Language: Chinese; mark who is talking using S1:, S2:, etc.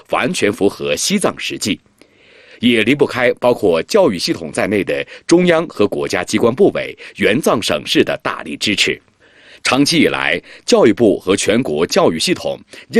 S1: 完全符合西藏实际，也离不开包括教育系统在内的中央和国家机关部委、原藏省市的大力支持。长期以来，教育部和全国教育系统